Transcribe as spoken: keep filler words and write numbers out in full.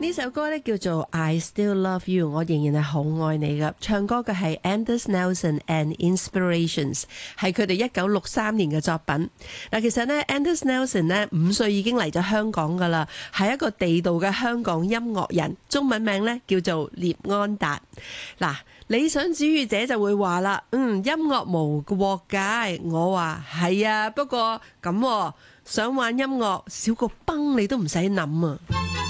呢首歌咧叫做 I Still Love You， 我仍然係好愛你噶。唱歌嘅係 Anders Nelson and Inspirations， 係佢哋一九六三年嘅作品。嗱，其實咧 Anders Nelson 咧五歲已經嚟咗香港噶啦，係一個地道嘅香港音樂人，中文名咧叫做聶安達。嗱，理想主義者就會話啦，嗯，音樂無國界。我話係啊，不過咁、啊、想玩音樂少個崩你都唔使諗啊。